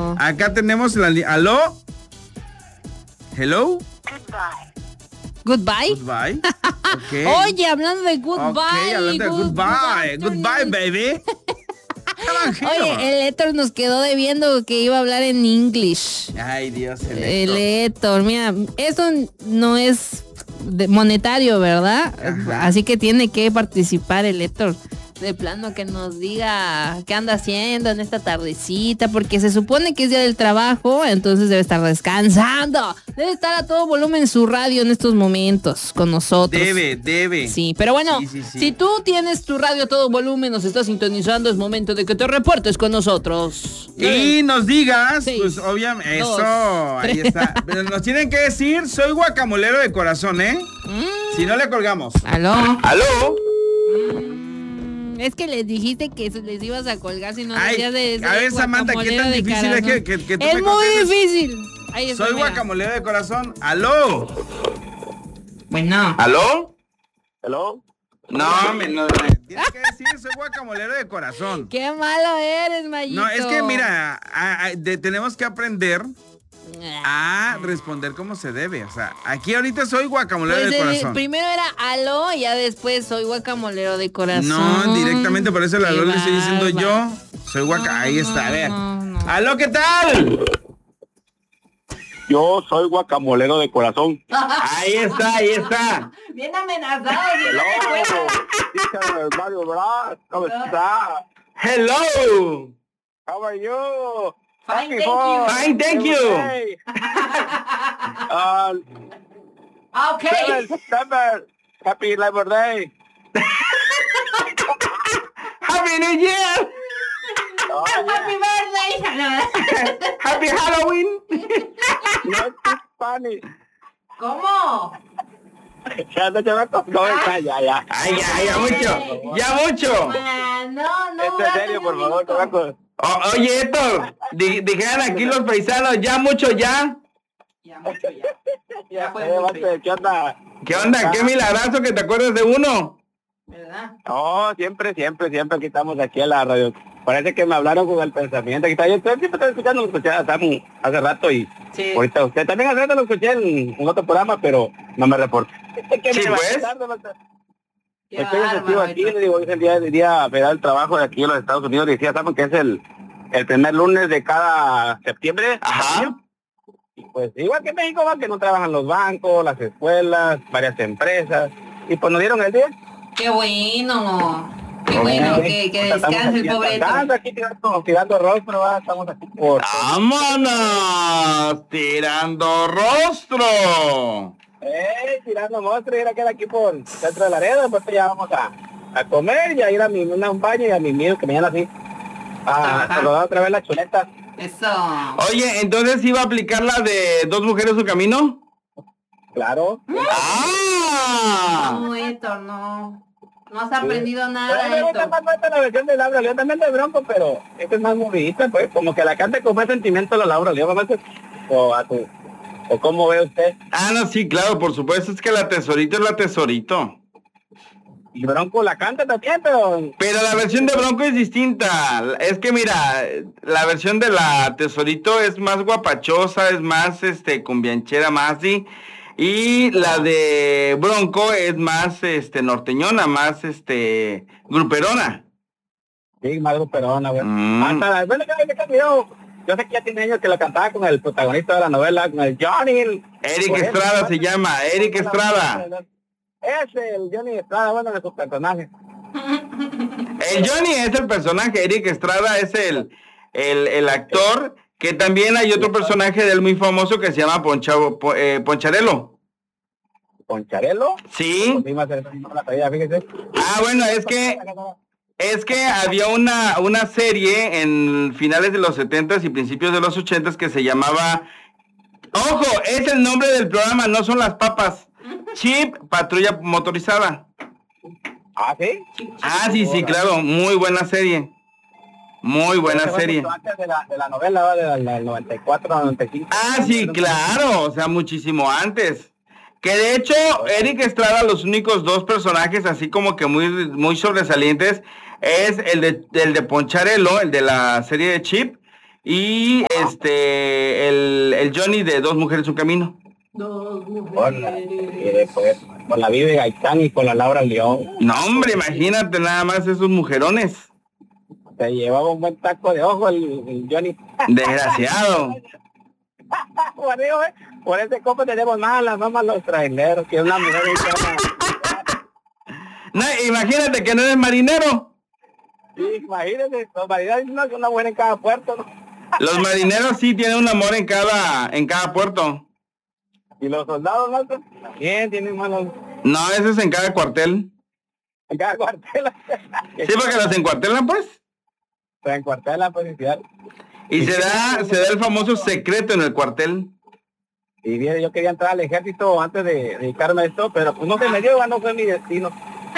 Acá tenemos la ¿aló? ¿Hello? Goodbye. Goodbye. Okay. Oye, hablando de goodbye. Ok, hablando de goodbye. Goodbye, baby. Oye, el Héctor nos quedó debiendo que iba a hablar en English. Ay, Dios, el Héctor. Mira, eso no es monetario, ¿verdad? Ajá. Así que tiene que participar el Héctor. De plano que nos diga qué anda haciendo en esta tardecita, porque se supone que es día del trabajo, entonces debe estar descansando. Debe estar a todo volumen en su radio en estos momentos con nosotros. Debe. Sí, pero bueno, sí. Si tú tienes tu radio a todo volumen, nos estás sintonizando, es momento de que te reportes con nosotros. Y nos digas, pues obviamente, eso, ahí está. Pero nos tienen que decir, soy guacamolero de corazón, ¿eh? Si no le colgamos. ¿Aló? Es que les dijiste que les ibas a colgar si no decías de a ver, Samantha, ¿qué tan difícil es que tú es me muy difícil. Ahí está, soy guacamolero de corazón. ¡Aló! Bueno. ¿Aló? ¿Hello? No, tienes que decir, soy guacamolero de corazón. ¡Qué malo eres, Mayito! No, es que mira, tenemos que aprender a responder como se debe. O sea, aquí ahorita soy guacamolero de corazón. Primero era aló y ya después soy guacamolero de corazón. No, directamente por eso el aló le estoy diciendo yo. Soy ahí está, a ver. No. ¡Aló, qué tal! Yo soy guacamolero de corazón. Ahí está. Bien amenazado. Mario Bros, ¿cómo está? Hello. How are you? Fine, thank you. Okay. September. Happy Labor Day. Happy New Year. Oh, Happy birthday. Happy Halloween. No es Spanish. ¿Cómo? Ya. Ay, ya mucho. No. En serio, por favor, Tobaco. Oye, Héctor, dijeron aquí los paisanos, ya mucho. Ya fue. ¿Qué onda? ¿Qué onda? Qué milagroso que te acuerdas de uno. ¿Verdad? Oh, siempre aquí estamos aquí en la radio. Parece que me hablaron con el pensamiento. Yo siempre estoy escuchando, lo escuché hace rato y sí. Ahorita usted también hace rato lo escuché en otro programa, pero no me reporté. Sí, pues. Estoy festivo aquí, le digo, es el día federal del trabajo de aquí en los Estados Unidos. Decía, ¿saben que es el primer lunes de cada septiembre? Ajá. Y pues igual que en México, va, que no trabajan los bancos, las escuelas, varias empresas. Y pues nos dieron el día. ¡Qué bueno! ¡Qué bueno! Que descanse el pobre. Estamos aquí tirando rostro, ¿va? Estamos aquí por... ¡Vámonos! ¡Tirando rostro! Tirando monstruos, ir a quedar aquí por el centro de Laredo, después ya vamos a comer y a ir a un baño y a mi mío que mañana así. A rodar otra vez la chuleta. Eso. Oye, entonces iba a aplicar la de Dos Mujeres Su Camino. Claro. ¡Ah! No, Héctor, no. No has aprendido nada, Héctor. La versión de Laura León también de Bronco, pero esta es más movidita, pues, como que la canta con más sentimiento la Laura León, ¿o cómo ve usted? Ah, no, sí, claro, por supuesto, es que la Tesorito es la Tesorito. Y Bronco la canta también, pero... Pero la versión de Bronco es distinta. Es que mira, la versión de la Tesorito es más guapachosa, es más, cumbianchera, más así. Y la de Bronco es más, norteñona, más, gruperona. Sí, más gruperona, güey. Hasta, bueno, que cambió. Yo sé que ya tiene años que la cantaba con el protagonista de la novela, con el Johnny. Eric Estrada se llama, Eric Estrada. Es el Johnny Estrada, bueno, de su personaje. El Johnny es el personaje, Eric Estrada es el actor, que también hay otro personaje de él muy famoso que se llama Poncharelo. ¿Poncharelo? Sí. Ah, bueno, es que había una serie en finales de los 70s y principios de los 80s que se llamaba... ¡Ojo! Es el nombre del programa, no son las papas. Chip, Patrulla Motorizada. ¿Ah, sí? Sí, claro. Muy buena serie. Muy buena serie. Antes de la novela, del 94, 95. Ah, sí, claro. O sea, muchísimo antes. Que de hecho, Eric Estrada, los únicos dos personajes así como que muy sobresalientes es el de Poncharelo, el de la serie de Chip, Y el Johnny de Dos Mujeres Un Camino. Con la Vive Gaitán y con la Laura León. No, hombre, imagínate nada más esos mujerones. Se llevaba un buen taco de ojo el Johnny. Desgraciado. Por ese copo tenemos más los traileros, que es una mujer. No, imagínate que no eres marinero. Sí, imagínate, los marineros tienen una buena en cada puerto, ¿no? Los marineros sí tienen un amor en cada puerto. Y los soldados, ¿no? También tienen malos. No, ese es en cada cuartel. En cada cuartel. Sí, porque los encuartelan, pues. Se encuartela, pues, y se da el famoso secreto en el cuartel. Y bien, yo quería entrar al ejército antes de dedicarme a esto, pero pues no se me dio, no fue mi destino.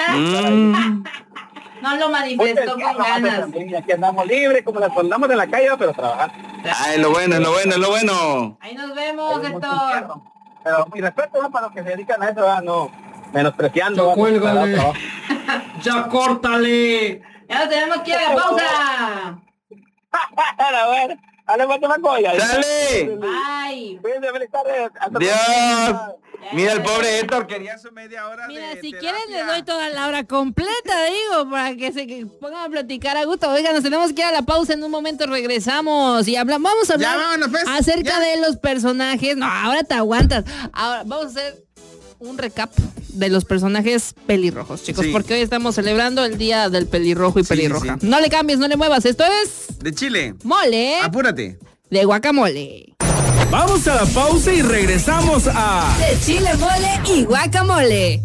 No lo manifestó con ganas. Aquí andamos libres, como las andamos en la calle, pero trabajar. Ay, lo bueno. Ahí nos vemos, Héctor. Pero mi respeto, ¿no? Para los que se dedican a eso, no menospreciando. Ya cuélgale. Ya córtale. Ya nos tenemos que ir a la pausa. A ver, dale, ¡Sale! Bye. Feliz tarde. Dios. Mira, el pobre Héctor quería su media hora. Mira, de si terapia. quieren les doy toda la hora completa, digo, para que se pongan a platicar a gusto. Oigan, nos tenemos que ir a la pausa, en un momento regresamos y vamos a hablar acerca de los personajes. No, ahora te aguantas. Ahora vamos a hacer un recap de los personajes pelirrojos, chicos, porque hoy estamos celebrando el día del pelirrojo y pelirroja. No le cambies, no le muevas, esto es... De Chile. Mole. Apúrate. De guacamole. Vamos a la pausa y regresamos a... De chile, mole y guacamole.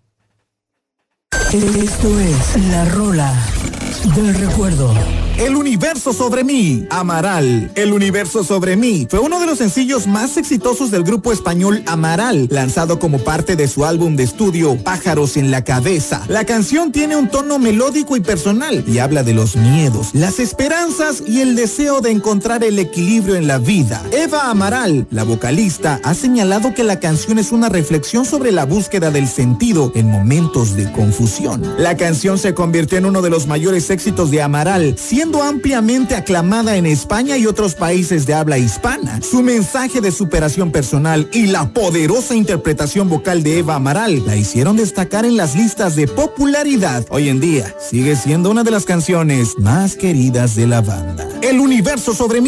Esto es La Rola del Recuerdo. El universo sobre mí, Amaral. El universo sobre mí fue uno de los sencillos más exitosos del grupo español Amaral, lanzado como parte de su álbum de estudio Pájaros en la Cabeza. La canción tiene un tono melódico y personal y habla de los miedos, las esperanzas y el deseo de encontrar el equilibrio en la vida. Eva Amaral, la vocalista, ha señalado que la canción es una reflexión sobre la búsqueda del sentido en momentos de confusión. La canción se convirtió en uno de los mayores éxitos de Amaral, siendo ampliamente aclamada en España y otros países de habla hispana. Su mensaje de superación personal y la poderosa interpretación vocal de Eva Amaral la hicieron destacar en las listas de popularidad. Hoy en día sigue siendo una de las canciones más queridas de la banda. El universo sobre mí.